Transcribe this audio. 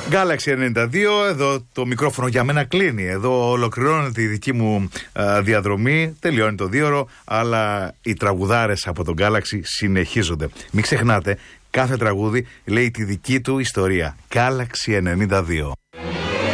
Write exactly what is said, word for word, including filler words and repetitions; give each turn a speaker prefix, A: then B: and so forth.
A: Galaxy ενενήντα δύο, εδώ το μικρόφωνο για μένα κλείνει. Εδώ ολοκληρώνεται η δική μου α, διαδρομή. Τελειώνει το δίωρο, αλλά οι τραγουδάρες από τον Galaxy συνεχίζονται. Μην ξεχνάτε, κάθε τραγούδι λέει τη δική του ιστορία. Galaxy ενενήντα δύο.